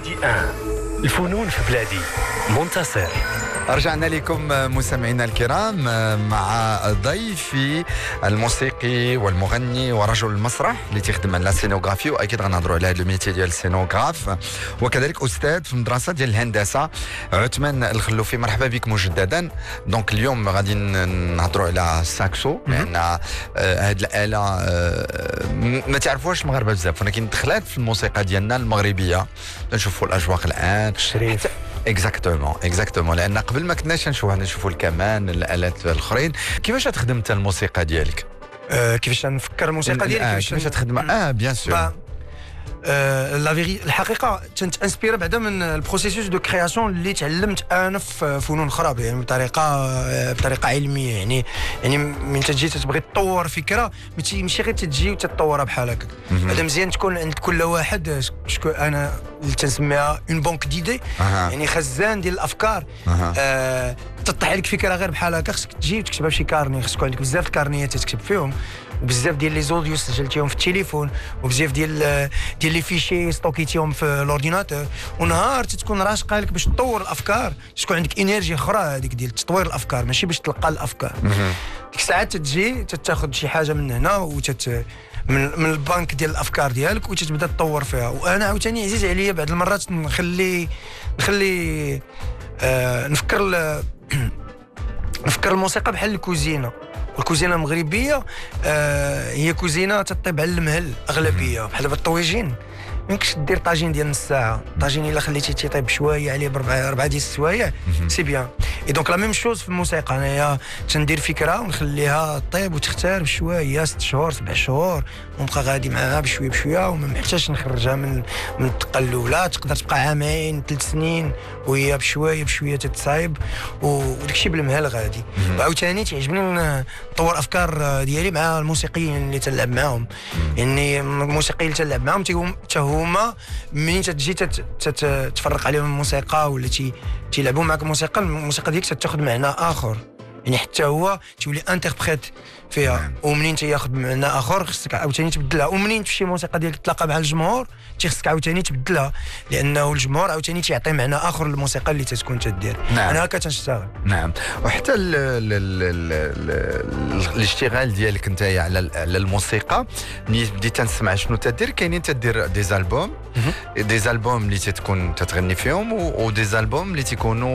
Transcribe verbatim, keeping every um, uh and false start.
ميدي واحد الفنون في بلادي. منتصر. رجعنا لكم مستمعينا الكرام مع ضيفي الموسيقي والمغني ورجل المسرح اللي تخدم على السينوغرافي، واكيد غنهضروا على هذا الميتي ديال السينوغراف، وكذلك استاذ في المدرسه ديال الهندسه عثمان الخلوفي. مرحبا بك مجددا. دونك اليوم غادي نهضروا على الساكسو، لان هذه الاله ما تعرفوهاش المغاربه بزاف، ولكن دخلات في الموسيقى ديالنا المغربيه. نشوفوا الاجواق الان شريف. اكزاكتومون اكزاكتومون لان قبل ما كناش نشوفوا نشوفوا الكمان الالات الاخرين. كيفاش تخدم انت الموسيقى ديالك؟ أه كيفاش نفكر الموسيقى ديالي؟ آه كيفاش تخدم؟ اه بيان سور. أه لا فيغي الحقيقه كنت انسبيري بعدا من البروسيسوس دو كرياسيون اللي تعلمت انا في فنون اخرى، يعني بطريقه بطريقه علميه. يعني يعني من تجي تبغي تطور فكره ماشي غير تجي وتطورها بحال هكاك. هذا مزيان تكون عند كل واحد شكو انا اللي تنسميها اون بونك ديدي، يعني خزان ديال الافكار. أه تطيح لك فكره غير بحال هكا، خصك تجي وتكتبها في شي كارني، خصك عندك بزاف الكارنيات تكتب فيهم، وبزاف ديال لي زوديو سجلتيهم في التليفون، وبزاف ديال ديال لي فيشي ستوكيتيهم في الاورديناتور. ونهار تكون راشقه لك باش تطور الافكار، تكون عندك انرجي اخرى هذيك ديال تطوير الافكار، ماشي باش تلقى الافكار. ديك الساعات تجي تاخذ شي حاجه من هنا وتت من من البنك ديال الافكار ديالك وتتبدا تطور فيها. وانا عاوتاني عزيز عليا بعض المرات نخلي نخلي آه نفكر نفكر الموسيقى بحال الكوزينه. الكوزينه المغربيه آه هي كوزينه تطيب على المهل اغلبيه، بحال دابا الطويجين ميمكنش دير طاجين ديال نص ساعه. طاجين الا خليتيه تيطيب شويه عليه بربع ربعه ديال السوايع سي بيان. اي دونك لا ميم شوز في الموسيقى، انايا تندير فكره ونخليها طيب وتختار بشويه، ست شهور سبع شهور، ونبقى غادي معاها بشويه بشويه، وما محتاجش نخرجها من من الدقه الاولى. تقدر تبقى عامين ثلاث سنين وهي بشويه بشويه تتصايب، وداكشي بالمهل غادي. وعاوتاني تعجبني نطور افكار ديالي مع الموسيقيين اللي تلعب معاهم. يعني الموسيقيين اللي تلعب معاهم حتى هما منين تجي تتفرق عليهم الموسيقى ولا تيلعبوا معك الموسيقى، الموسيقى ديالك تاخذ معنى اخر، يعني حتى هو تولي انتربريت فيها. ومنين تياخذ معنى اخر خصك عاوتاني تبدلها، ومنين تمشي الموسيقى ديالك تلاقى مع الجمهور خصك عاوتاني تبدلها، لانه الجمهور عاوتاني تيعطي معنى اخر للموسيقى اللي تتكون تدير. نعم. انا هكا تنشتغل. نعم. وحتى ال ال ال ال الاشتغال ديالك انت على على الموسيقى، ملي بديت تسمع شنو تدير، كاينين تدير دي زالبوم دي زالبوم اللي تتكون تتغني فيهم، ودي زالبوم اللي تيكونوا